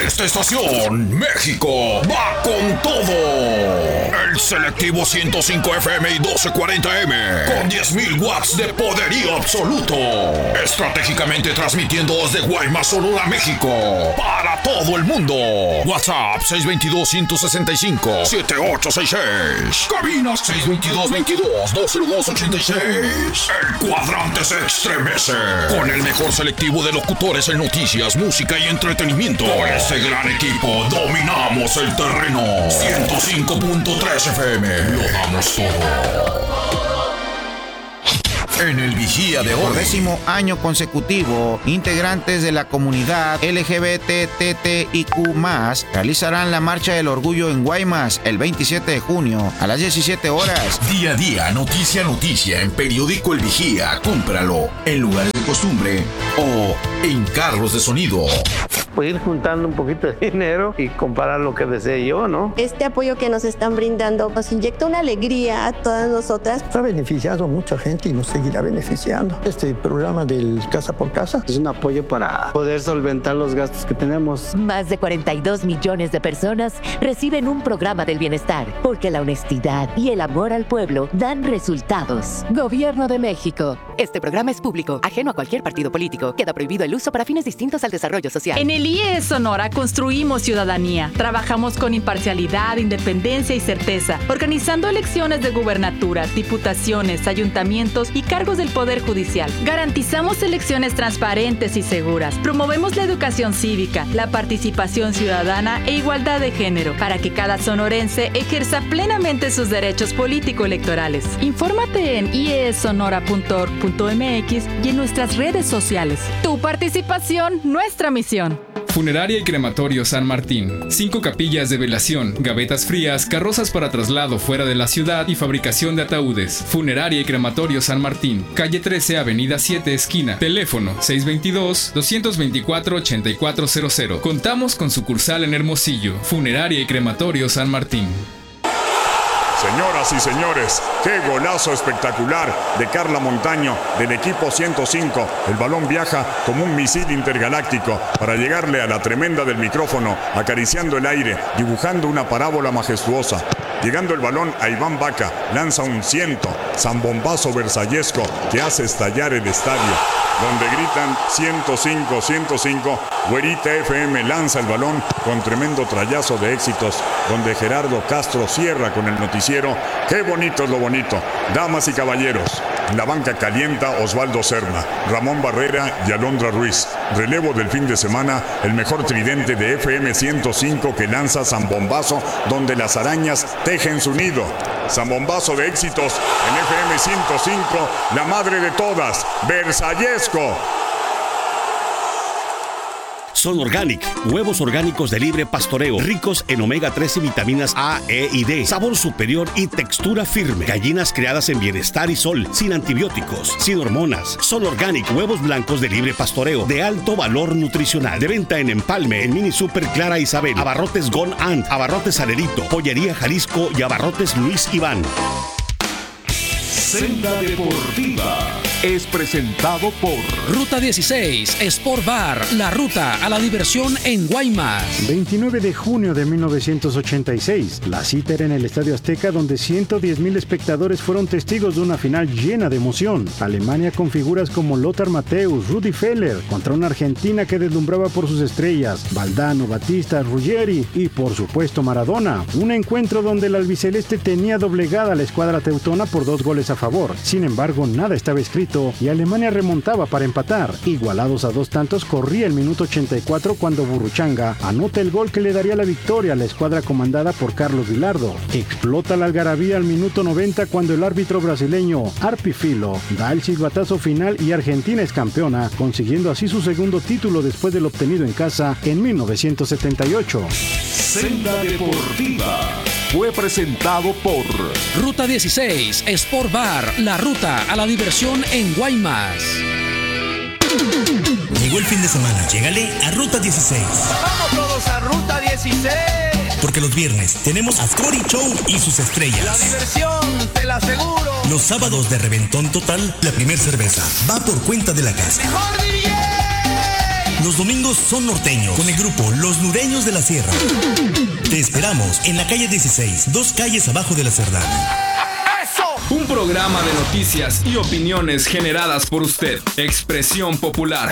esta estación, México va con todo. El selectivo 105 FM y 1240M con 10.000 watts de poderío absoluto. Estratégicamente transmitiendo desde Guaymas, Sonora, México para todo el mundo. WhatsApp 622-165-7866. Cabina 622-22-202-86. El cuadrante se estremece con el mejor selectivo de locutores en noticias, música y entretenimiento. Con este gran equipo dominamos el terreno. 105.3 FM. Lo damos todo. En el Vigía de hoy, por 10º año consecutivo, integrantes de la comunidad LGBTTIQ+, realizarán la Marcha del Orgullo en Guaymas el 27 de junio a las 17 horas. Día a día, noticia a noticia, en Periódico El Vigía. Cómpralo en lugares de costumbre o en carros de sonido. Pues ir juntando un poquito de dinero y comprar lo que desee yo, ¿no? Este apoyo que nos están brindando nos inyecta una alegría a todas nosotras. Ha beneficiado a mucha gente y nos seguirá beneficiando. Este programa del Casa por Casa es un apoyo para poder solventar los gastos que tenemos. Más de 42 millones de personas reciben un programa del bienestar, porque la honestidad y el amor al pueblo dan resultados. Gobierno de México. Este programa es público, ajeno a cualquier partido político. Queda prohibido el uso para fines distintos al desarrollo social. En el IES Sonora construimos ciudadanía. Trabajamos con imparcialidad, independencia y certeza, organizando elecciones de gubernaturas, diputaciones, ayuntamientos y cargos del Poder Judicial. Garantizamos elecciones transparentes y seguras. Promovemos la educación cívica, la participación ciudadana e igualdad de género, para que cada sonorense ejerza plenamente sus derechos político-electorales. Infórmate en iesonora.org.mx y en nuestras redes sociales. Tu participación, nuestra misión. Funeraria y Crematorio San Martín. 5 capillas de velación, gavetas frías, carrozas para traslado fuera de la ciudad y fabricación de ataúdes. Funeraria y Crematorio San Martín. Calle 13, Avenida 7, esquina. Teléfono 622-224-8400. Contamos con sucursal en Hermosillo. Funeraria y Crematorio San Martín. Señoras y señores, qué golazo espectacular de Carla Montaño del equipo 105. El balón viaja como un misil intergaláctico para llegarle a la tremenda del micrófono, acariciando el aire, dibujando una parábola majestuosa. Llegando el balón a Iván Vaca, lanza un zambombazo versallesco que hace estallar el estadio, donde gritan 105, 105. Güerita FM lanza el balón con tremendo trayazo de éxitos, donde Gerardo Castro cierra con el noticiero. Qué bonito es lo bonito. Damas y caballeros, la banca calienta Osvaldo Serna, Ramón Barrera y Alondra Ruiz. Relevo del fin de semana, el mejor tridente de FM 105 que lanza zambombazo, donde las arañas tejen su nido. Zambombazo de éxitos en FM 105, la madre de todas, versallesco. Son Organic, huevos orgánicos de libre pastoreo, ricos en omega 3 y vitaminas A, E y D, sabor superior y textura firme. Gallinas criadas en bienestar y sol, sin antibióticos, sin hormonas. Son Organic, huevos blancos de libre pastoreo, de alto valor nutricional. De venta en Empalme, en Mini Super Clara Isabel, Abarrotes Gon Ant, Abarrotes Alerito, Pollería Jalisco y Abarrotes Luis Iván. Senda Deportiva es presentado por Ruta 16, Sport Bar, la ruta a la diversión en Guaymas. 29 de junio de 1986, la cita era en el Estadio Azteca, donde 110,000 espectadores fueron testigos de una final llena de emoción. Alemania con figuras como Lothar Matthäus, Rudi Feller, contra una Argentina que deslumbraba por sus estrellas, Valdano, Batista, Ruggeri y por supuesto Maradona. Un encuentro donde el albiceleste tenía doblegada a la escuadra teutona por 2 goles a favor. Sin embargo, nada estaba escrito y Alemania remontaba para empatar. Igualados a 2 tantos, corría el minuto 84 cuando Burruchaga anota el gol que le daría la victoria a la escuadra comandada por Carlos Vilardo. Explota la algarabía al minuto 90 cuando el árbitro brasileño Arpi Filo da el silbatazo final y Argentina es campeona, consiguiendo así su segundo título después del obtenido en casa en 1978. Senda Deportiva fue presentado por Ruta 16, Sport Bar, la ruta a la diversión en Guaymas. Llegó el fin de semana, llégale a Ruta 16. ¡Vamos todos a Ruta 16! Porque los viernes tenemos a Cory Show y sus estrellas. La diversión, te la aseguro. Los sábados de reventón total, la primer cerveza va por cuenta de la casa. ¡Mejor DJ! Los domingos son norteños con el grupo Los Nureños de la Sierra. Te esperamos en la calle 16, 2 calles abajo de la Cerdán. Un programa de noticias y opiniones generadas por usted. Expresión Popular.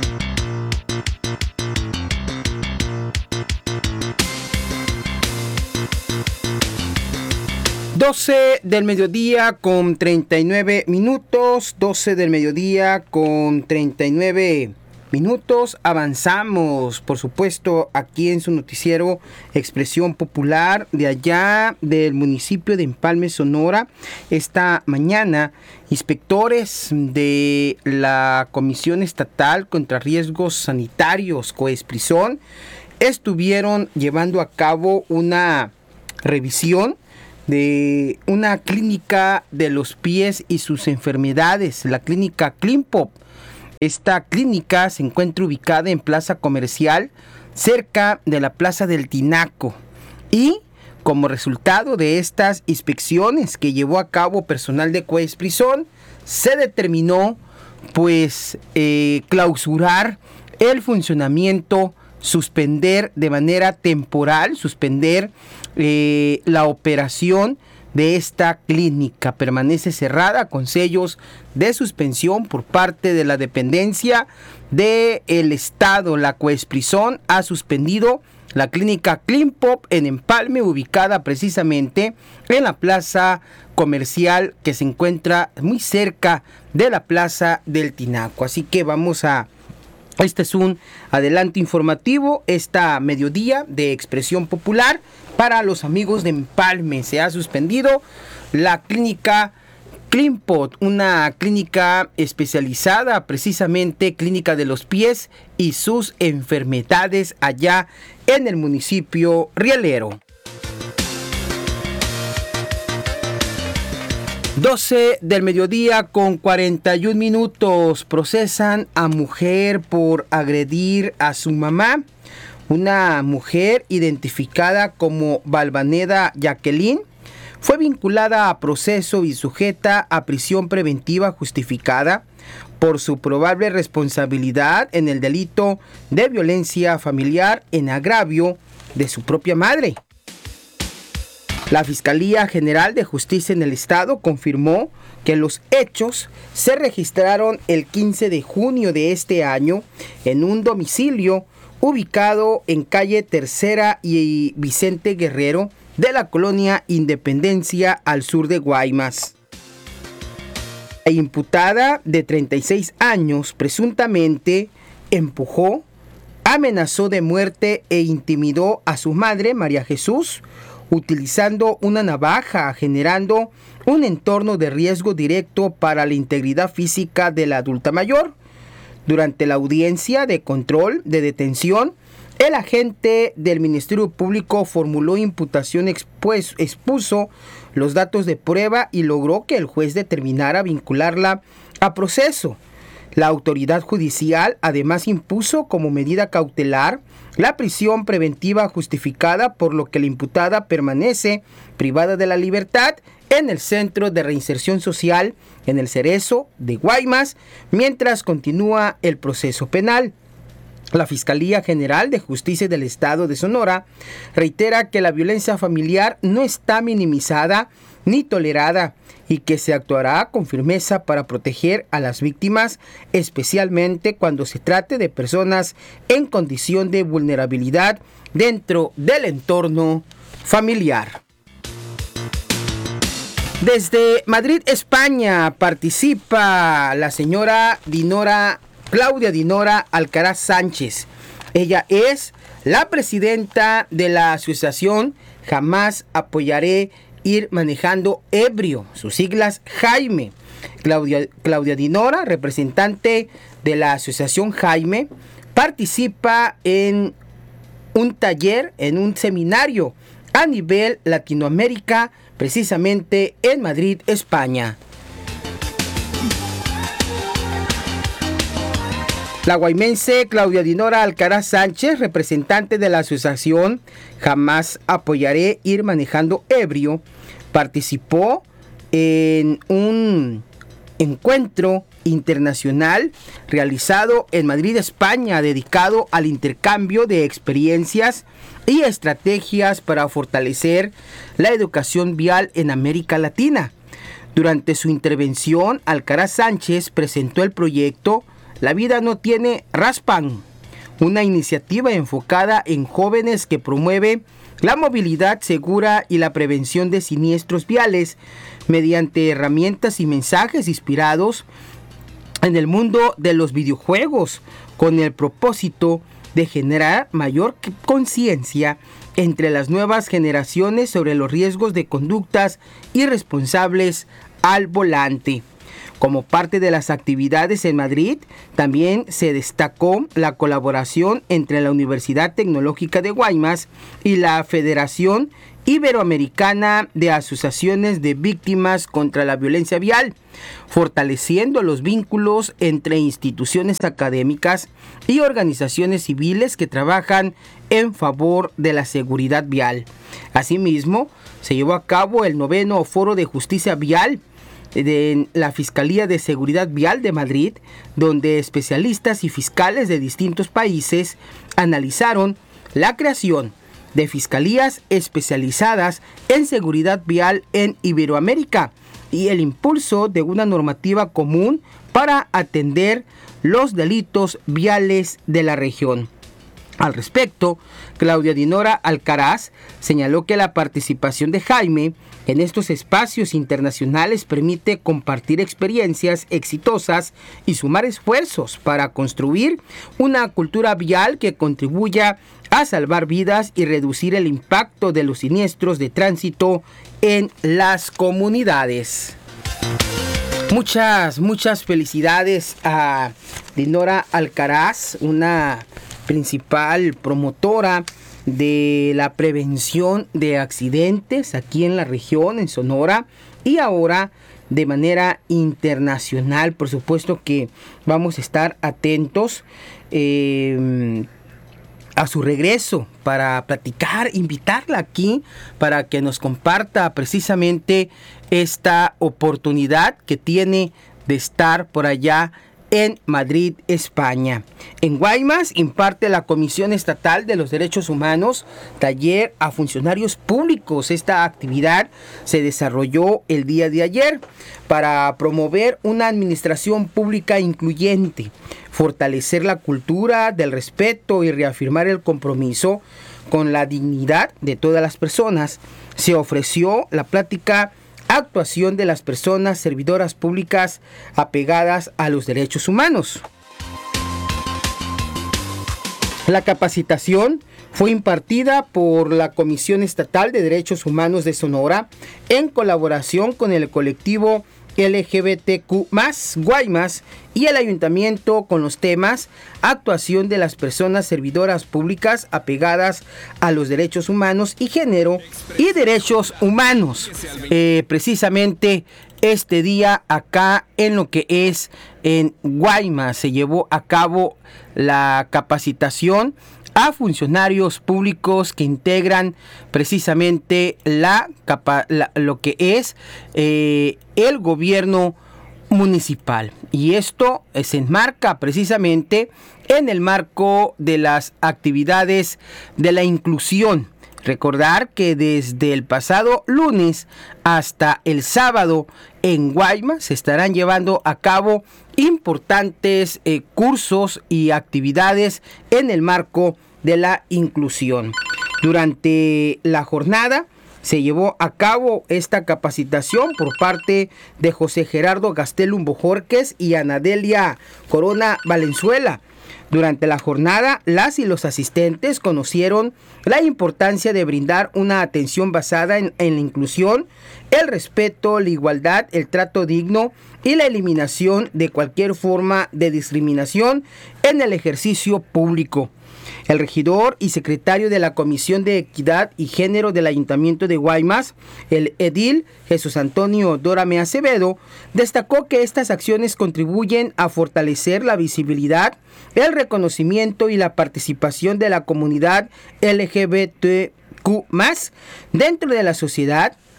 ...12 del mediodía con 39 minutos... ...12 del mediodía con 39 minutos... ...avanzamos, por supuesto, aquí en su noticiero... ...Expresión Popular... ...de allá del municipio de Empalme, Sonora... ...esta mañana... ...inspectores de la Comisión Estatal... ...contra Riesgos Sanitarios... COESPRISON... ...estuvieron llevando a cabo una revisión... de una clínica de los pies y sus enfermedades, la clínica CleanPop. Esta clínica se encuentra ubicada en Plaza Comercial, cerca de la Plaza del Tinaco. Y como resultado de estas inspecciones que llevó a cabo personal de COESPRISON, se determinó clausurar el funcionamiento, suspender de manera temporal, la operación de esta clínica. Permanece cerrada con sellos de suspensión por parte de la dependencia del Estado. La COESPRISON ha suspendido la clínica CleanPop en Empalme, ubicada precisamente en la plaza comercial que se encuentra muy cerca de la Plaza del Tinaco. Así que este es un adelanto informativo, esta mediodía de Expresión Popular para los amigos de Empalme. Se ha suspendido la clínica CleanPop, una clínica especializada, precisamente clínica de los pies y sus enfermedades allá en el municipio rielero. 12 del mediodía con 41 minutos. Procesan a mujer por agredir a su mamá. Una mujer identificada como Valvaneda Jacqueline fue vinculada a proceso y sujeta a prisión preventiva justificada por su probable responsabilidad en el delito de violencia familiar en agravio de su propia madre. La Fiscalía General de Justicia en el Estado confirmó que los hechos se registraron el 15 de junio de este año en un domicilio ubicado en calle Tercera y Vicente Guerrero de la colonia Independencia al sur de Guaymas. La imputada de 36 años presuntamente empujó, amenazó de muerte e intimidó a su madre, María Jesús, utilizando una navaja, generando un entorno de riesgo directo para la integridad física de la adulta mayor. Durante la audiencia de control de detención, el agente del Ministerio Público formuló imputación, expuso los datos de prueba y logró que el juez determinara vincularla a proceso. La autoridad judicial además impuso como medida cautelar la prisión preventiva justificada, por lo que la imputada permanece privada de la libertad en el Centro de Reinserción Social en el Cerezo de Guaymas, mientras continúa el proceso penal. La Fiscalía General de Justicia del Estado de Sonora reitera que la violencia familiar no está minimizada ni tolerada y que se actuará con firmeza para proteger a las víctimas, especialmente cuando se trate de personas en condición de vulnerabilidad dentro del entorno familiar. Desde Madrid, España, participa la señora Claudia Dinora Alcaraz Sánchez. Ella es la presidenta de la asociación Jamás Apoyaré Ir Manejando Ebrio, sus siglas Jaime. Claudia Dinora, representante de la asociación Jaime, participa en un taller, en un seminario a nivel Latinoamérica, precisamente en Madrid, España. La guaymense Claudia Dinora Alcaraz Sánchez, representante de la asociación Jamás Apoyaré Ir Manejando Ebrio, participó en un encuentro internacional realizado en Madrid, España, dedicado al intercambio de experiencias y estrategias para fortalecer la educación vial en América Latina. Durante su intervención, Alcaraz Sánchez presentó el proyecto La vida no tiene raspan, una iniciativa enfocada en jóvenes que promueve la movilidad segura y la prevención de siniestros viales mediante herramientas y mensajes inspirados en el mundo de los videojuegos, con el propósito de generar mayor conciencia entre las nuevas generaciones sobre los riesgos de conductas irresponsables al volante. Como parte de las actividades en Madrid, también se destacó la colaboración entre la Universidad Tecnológica de Guaymas y la Federación Iberoamericana de Asociaciones de Víctimas contra la Violencia Vial, fortaleciendo los vínculos entre instituciones académicas y organizaciones civiles que trabajan en favor de la seguridad vial. Asimismo, se llevó a cabo el 9º Foro de Justicia Vial de la Fiscalía de Seguridad Vial de Madrid, donde especialistas y fiscales de distintos países analizaron la creación de fiscalías especializadas en seguridad vial en Iberoamérica y el impulso de una normativa común para atender los delitos viales de la región. Al respecto, Claudia Dinora Alcaraz señaló que la participación de Jaime en estos espacios internacionales permite compartir experiencias exitosas y sumar esfuerzos para construir una cultura vial que contribuya a salvar vidas y reducir el impacto de los siniestros de tránsito en las comunidades. Muchas felicidades a Dinora Alcaraz, una principal promotora de la prevención de accidentes aquí en la región, en Sonora, y ahora de manera internacional. Por supuesto que vamos a estar atentos a su regreso para platicar, invitarla aquí para que nos comparta precisamente esta oportunidad que tiene de estar por allá en Madrid, España. En Guaymas imparte la Comisión Estatal de los Derechos Humanos taller a funcionarios públicos. Esta actividad se desarrolló el día de ayer para promover una administración pública incluyente, fortalecer la cultura del respeto y reafirmar el compromiso con la dignidad de todas las personas. Se ofreció la plática Actuación de las personas servidoras públicas apegadas a los derechos humanos. La capacitación fue impartida por la Comisión Estatal de Derechos Humanos de Sonora en colaboración con el colectivo LGBTQ+ Guaymas y el ayuntamiento, con los temas actuación de las personas servidoras públicas apegadas a los derechos humanos y género y derechos humanos. Precisamente este día acá en lo que es en Guaymas se llevó a cabo la capacitación a funcionarios públicos que integran precisamente lo que es el gobierno municipal. Y esto se enmarca precisamente en el marco de las actividades de la inclusión. Recordar que desde el pasado lunes hasta el sábado en Guaymas se estarán llevando a cabo importantes cursos y actividades en el marco de la inclusión. Durante la jornada se llevó a cabo esta capacitación por parte de José Gerardo Gastelum Bojorquez y Anadelia Corona Valenzuela. Durante la jornada, las y los asistentes conocieron la importancia de brindar una atención basada en la inclusión, el respeto, la igualdad, el trato digno y la eliminación de cualquier forma de discriminación en el ejercicio público. El regidor y secretario de la Comisión de Equidad y Género del Ayuntamiento de Guaymas, el edil Jesús Antonio Dórame Acevedo, destacó que estas acciones contribuyen a fortalecer la visibilidad, el reconocimiento y la participación de la comunidad LGBTQ+ dentro de la sociedad,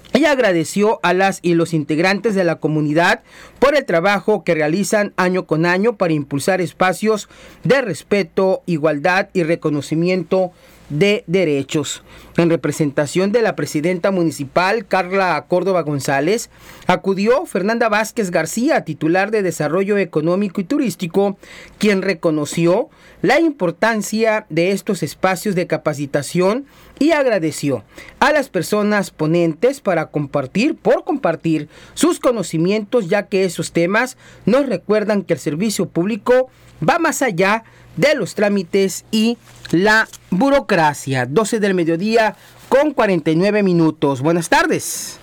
Ella agradeció a las y los integrantes de la comunidad por el trabajo que realizan año con año para impulsar espacios de respeto, igualdad y reconocimiento de derechos. En representación de la presidenta municipal, Carla Córdoba González, acudió Fernanda Vázquez García, titular de Desarrollo Económico y Turístico, quien reconoció la importancia de estos espacios de capacitación y agradeció a las personas ponentes por compartir sus conocimientos, ya que esos temas nos recuerdan que el servicio público va más allá de los trámites y la burocracia. 12 del mediodía con 49 minutos. Buenas tardes.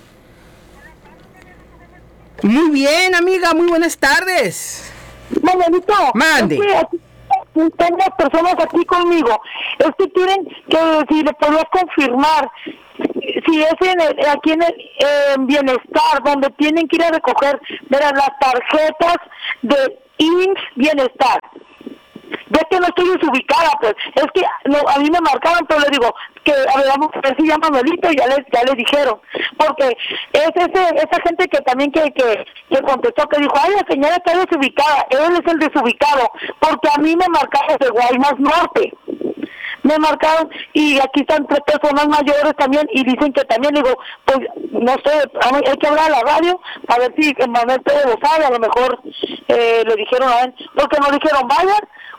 Muy bien, amiga, muy buenas tardes. Manuelito, mande. Tengo personas aquí conmigo. Es que quieren que si le podías confirmar si es aquí en Bienestar, donde tienen que ir a recoger las tarjetas de IMSS Bienestar. Ya que no estoy desubicada, pues, es que a mí me marcaron, pero le digo que vamos a ver si llama Manuelito y ya le dijeron, porque es esa gente que también que contestó, que dijo, ay, la señora está desubicada, él es el desubicado, porque a mí me marcaron de Guaymas Norte, me marcaron, y aquí están 3 personas mayores también, y dicen que también, digo, pues, no sé, hay que hablar a la radio, a ver si Manuel Pérez lo sabe, a lo mejor le dijeron a él, porque nos dijeron, vayan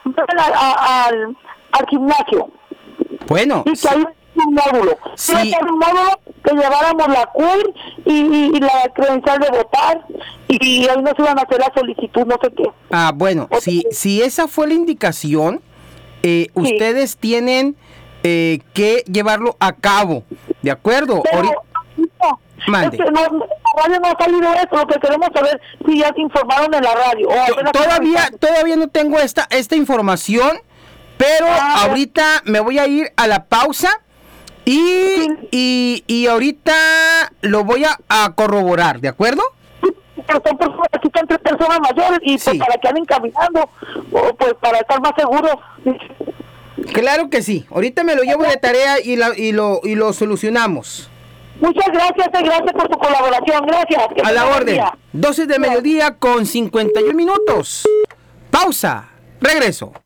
al gimnasio. Bueno. Y que hay un módulo. Sí. Un módulo que lleváramos la CUR y la credencial de votar, y ahí nos iban a hacer la solicitud, no sé qué. Ah, bueno, si esa fue la indicación, sí, ustedes tienen que llevarlo a cabo, ¿de acuerdo? Mande. En la radio no ha salido eso, lo que queremos saber si ya se informaron en la radio. Todavía no tengo esta información, pero ahorita me voy a ir a la pausa y ahorita lo voy a corroborar, ¿de acuerdo? Aquí están 3 personas mayores y pues para que anden caminando, o pues para estar más seguros. Claro que sí, ahorita me lo llevo de tarea y lo solucionamos. Muchas gracias por tu colaboración, gracias. A la orden. 12 de mediodía con 51 minutos. Pausa, regreso.